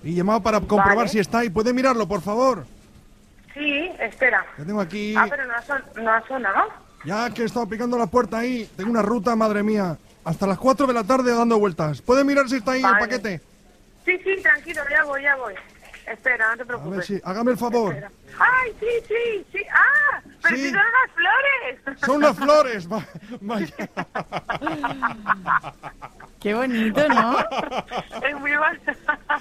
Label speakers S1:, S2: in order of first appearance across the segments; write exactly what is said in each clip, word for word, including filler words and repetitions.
S1: Y llamaba para comprobar
S2: Vale.
S1: si está ahí. ¿Puede mirarlo, por favor?
S2: Sí, espera.
S1: Que tengo aquí...
S2: Ah, pero no ha, son, no ha sonado.
S1: Ya que he estado picando la puerta ahí. Tengo una ruta, madre mía. Hasta las cuatro de la tarde dando vueltas. ¿Puede mirar si está ahí
S2: Vale.
S1: el paquete?
S2: Sí, sí, tranquilo, ya voy, ya voy. Espera, no te
S1: A
S2: preocupes.
S1: ver si... Hágame el favor.
S2: Espera. ¡Ay, sí, sí, sí! ¡Ah! ¡Pero
S1: Sí.
S2: si son las flores!
S1: Son las flores. Va- vaya.
S3: Qué bonito, ¿no?
S2: Es muy bonita.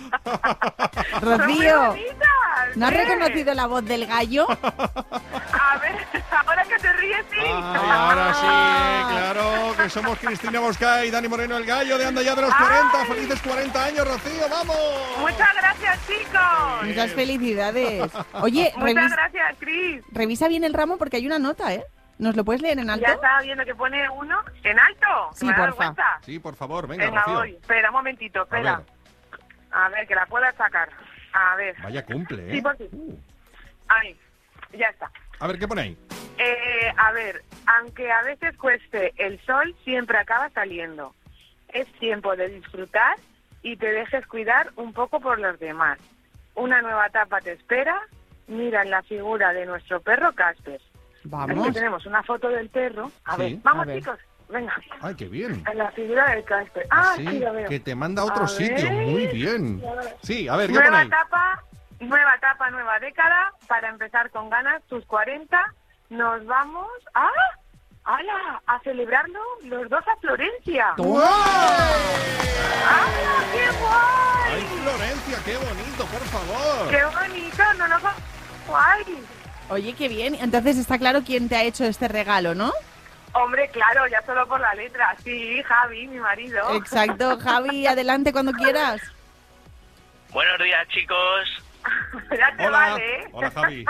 S3: Rocío, ¿no has
S2: ¿eh?
S3: reconocido la voz del gallo?
S2: A ver, ahora que te ríes, sí.
S1: Ay, ahora sí, claro, que somos Cristina Bosca y Dani Moreno, el gallo de Anda Ya de los cuarenta.
S2: Ay.
S1: ¡Felices cuarenta años, Rocío! ¡Vamos!
S2: Muchas gracias, chicos.
S3: Muchas felicidades. Oye,
S2: Muchas
S3: revis-
S2: gracias, Cris.
S3: revisa bien el ramo porque hay una nota, ¿eh? ¿Nos lo puedes leer en alto?
S2: Ya estaba viendo que pone uno en alto.
S3: Sí,
S2: ¿Me da
S3: porfa.
S2: vergüenza?
S1: Sí, por favor, venga,
S2: Venga,
S1: Rocío.
S2: voy. Espera un momentito, espera.
S1: A ver.
S2: A ver, que la pueda sacar. A ver.
S1: Vaya cumple, ¿eh?
S2: Sí, por sí.
S1: Uh.
S2: Ahí, ya está.
S1: A ver, ¿qué pone ahí?
S2: Eh, a ver, aunque a veces cueste, el sol siempre acaba saliendo. Es tiempo de disfrutar y te dejes cuidar un poco por los demás. Una nueva etapa te espera. Mira en la figura de nuestro perro Casper.
S3: Vamos.
S2: Aquí tenemos una foto del perro. A
S1: Sí.
S2: ver, vamos,
S3: A ver.
S2: chicos, venga.
S1: ¡Ay, qué bien!
S2: En la figura del Casper. Ah,
S1: Sí,
S2: sí, lo veo.
S1: que te manda a otro
S2: A
S1: sitio.
S2: ver.
S1: Muy bien. Sí, a ver, ¿qué pone
S2: Nueva
S1: ahí?
S2: etapa, nueva etapa, nueva década. Para empezar con ganas, tus cuarenta. Nos vamos a... ¡Hala! A celebrarlo los dos a Florencia.
S1: ¡Wow!
S2: ¡Hala! ¡Qué guay!
S1: ¡Ay, Florencia, qué bonito, por favor!
S2: ¡Qué bonito! ¡No nos va... ¡Guay!
S3: Oye, qué bien. Entonces está claro quién te ha hecho este regalo, ¿no?
S2: Hombre, claro, ya solo por la letra. Sí, Javi, mi marido.
S3: Exacto. Javi, adelante cuando quieras.
S4: Buenos días, chicos.
S2: Ya te
S1: Hola,
S2: vale, ¿eh?
S1: hola, Javi.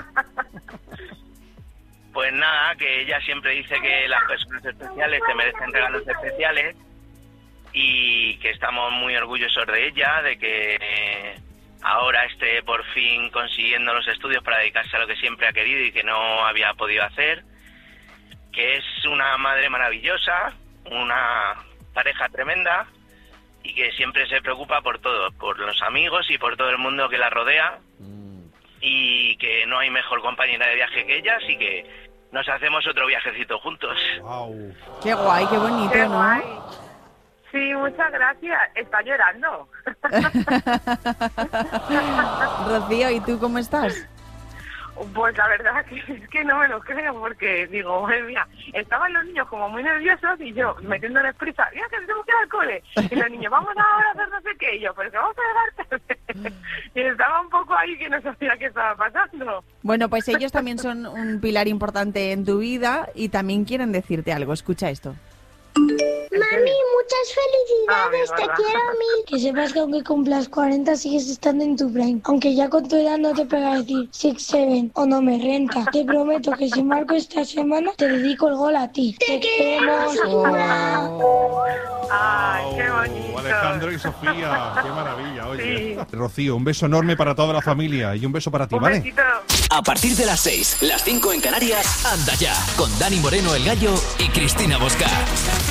S4: Pues nada, que ella siempre dice que las personas especiales se merecen regalos especiales y que estamos muy orgullosos de ella, de que eh, ahora esté por fin consiguiendo los estudios para dedicarse a lo que siempre ha querido y que no había podido hacer, que es una madre maravillosa, una pareja tremenda y que siempre se preocupa por todo, por los amigos y por todo el mundo que la rodea. Y que no hay mejor compañera de viaje que ella, así que nos hacemos otro viajecito juntos.
S1: Wow.
S3: Qué guay, qué bonito,
S2: Qué
S3: ¿no?
S2: guay. Sí, muchas gracias. Está llorando.
S3: Rocío, ¿y tú cómo estás?
S2: Pues la verdad que es que no me lo creo porque digo, madre mía, estaban los niños como muy nerviosos y yo metiéndoles prisa, mira que tenemos que ir al cole. Y los niños, vamos ahora a hacer no sé qué. Y yo, pero que vamos a llegar tarde. Y estaba un poco ahí que no sabía qué estaba pasando.
S3: Bueno, pues ellos también son un pilar importante en tu vida y también quieren decirte algo. Escucha esto.
S5: Mami, muchas felicidades,
S2: Ah,
S5: te
S2: verdad.
S5: quiero mil. Que sepas que aunque cumplas cuarenta sigues estando en tu prime. Aunque ya con tu edad no te pega decir six, seven o no me renta. Te prometo que si marco esta semana te dedico el gol a ti. Te queremos.
S2: Ay, qué
S1: Wow,
S2: bonito.
S1: Alejandro y Sofía, qué maravilla, oye.
S2: Sí.
S1: Rocío, un beso enorme para toda la familia y un beso para ti,
S2: Un
S1: ¿vale?
S2: besito.
S6: A partir de las seis, las cinco en Canarias, Anda Ya, con Dani Moreno el Gallo y Cristina Bosca.